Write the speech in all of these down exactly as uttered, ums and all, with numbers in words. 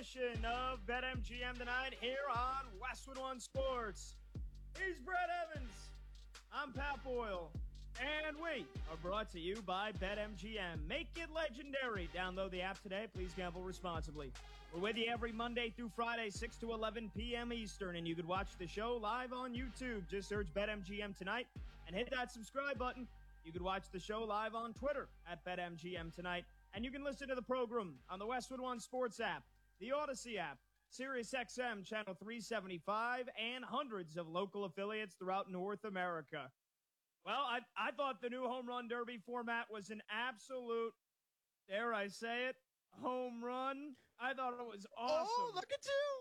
edition of BetMGM tonight here on Westwood One Sports. He's Brett Evans. I'm Pat Boyle. And we are brought to you by BetMGM. Make it legendary. Download the app today. Please gamble responsibly. We're with you every Monday through Friday, six to eleven p.m. Eastern. And you can watch the show live on YouTube. Just search BetMGM tonight and hit that subscribe button. You can watch the show live on Twitter at BetMGM tonight. And you can listen to the program on the Westwood One Sports app, the Odyssey app, SiriusXM Channel three seventy-five, and hundreds of local affiliates throughout North America. Well, I, I thought the new home run derby format was an absolute, dare I say it, home run. I thought it was awesome. Oh, look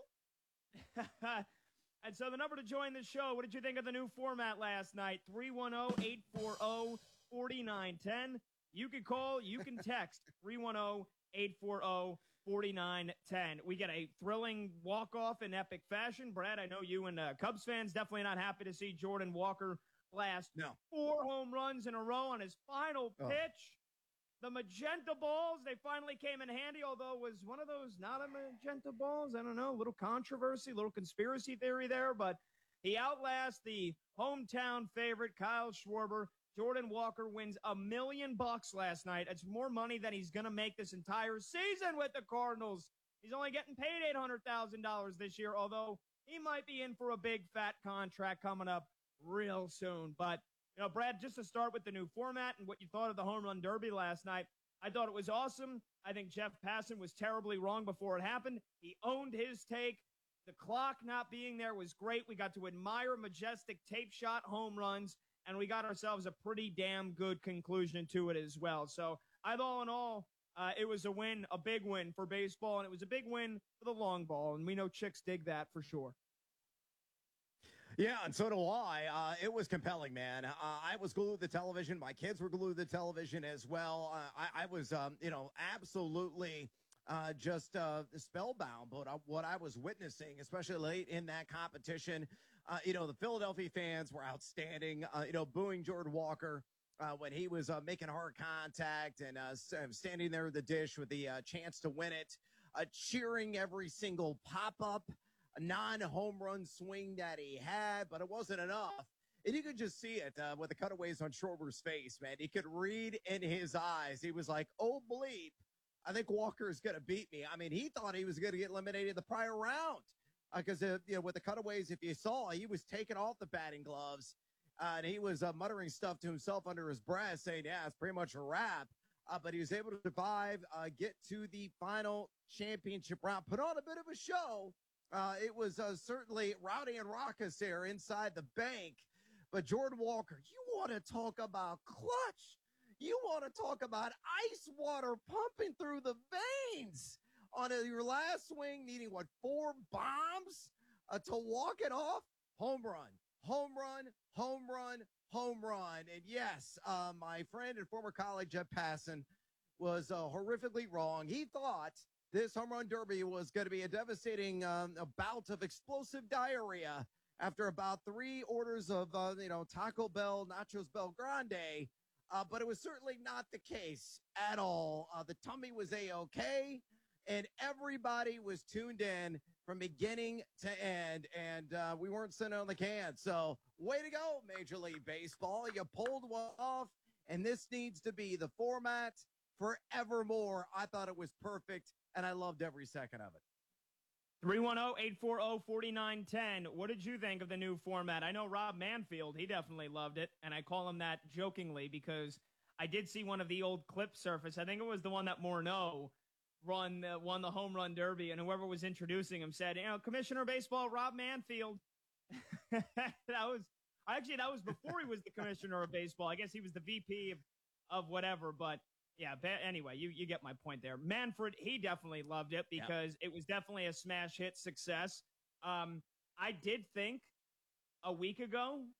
at you. And so the number to join the show, what did you think of the new format last night? three one zero, eight four zero, four nine one zero. You can call, you can text three one zero, eight four zero, four nine one zero. We get a thrilling walk-off in epic fashion. Brad, I know you and uh, Cubs fans definitely not happy to see Jordan Walker blast no. four home runs in a row on his final pitch. Oh. The magenta balls, they finally came in handy, although it was one of those not a magenta balls. I don't know, a little controversy, a little conspiracy theory there, but he outlasts the hometown favorite, Kyle Schwarber. Jordan Walker wins a million bucks last night. It's more money than he's going to make this entire season with the Cardinals. He's only getting paid eight hundred thousand dollars this year, although he might be in for a big fat contract coming up real soon. But, you know, Brad, just to start with the new format and what you thought of the home run derby last night, I thought it was awesome. I think Jeff Passan was terribly wrong before it happened. He owned his take. The clock not being there was great. We got to admire majestic tape shot home runs, and we got ourselves a pretty damn good conclusion to it as well. So I thought, all in all, uh, it was a win, a big win for baseball, and it was a big win for the long ball, and we know chicks dig that for sure. Yeah, and so do I. Uh, it was compelling, man. Uh, I was glued to the television. My kids were glued to the television as well. Uh, I, I was, um, you know, absolutely uh, just uh, spellbound. But uh, what I was witnessing, especially late in that competition, uh, you know, the Philadelphia fans were outstanding. Uh, you know, booing Jordan Walker uh, when he was uh, making hard contact and uh, standing there with the dish with the uh, chance to win it, uh, cheering every single pop-up. A non-home run swing that he had, but it wasn't enough. And you could just see it uh, with the cutaways on Schwarber's face, man. He could read in his eyes. He was like, oh, bleep, I think Walker is going to beat me. I mean, he thought he was going to get eliminated the prior round because, uh, you know, with the cutaways, if you saw, he was taking off the batting gloves, uh, and he was uh, muttering stuff to himself under his breath, saying, yeah, it's pretty much a wrap. Uh, but he was able to survive, uh, get to the final championship round, put on a bit of a show. Uh, it was uh, certainly rowdy and raucous there inside the bank. But Jordan Walker, you want to talk about clutch. You want to talk about ice water pumping through the veins on a, your last swing, needing, what, four bombs uh, to walk it off? Home run, home run, home run, home run. And, yes, uh, my friend and former colleague Jeff Passan was uh, horrifically wrong. He thought this home run derby was going to be a devastating um, a bout of explosive diarrhea after about three orders of, uh, you know, Taco Bell, Nachos Bel Grande. Uh, but it was certainly not the case at all. Uh, the tummy was A-okay, and everybody was tuned in from beginning to end, and uh, we weren't sitting on the can. So way to go, Major League Baseball. You pulled one off, and this needs to be the format forevermore. I thought it was perfect. And I loved every second of it. three one zero, eight four zero, four nine one zero. What did you think of the new format? I know Rob Manfield, he definitely loved it. And I call him that jokingly because I did see one of the old clips surface. I think it was the one that Morneau run, uh, won the home run derby. And whoever was introducing him said, you know, Commissioner of Baseball, Rob Manfield. that was, actually, that was before he was the Commissioner of Baseball. I guess he was the V P of, of whatever, but. Yeah, but anyway, you, you get my point there. Manfred, he definitely loved it because yeah. It was definitely a smash hit success. Um, I did think a week ago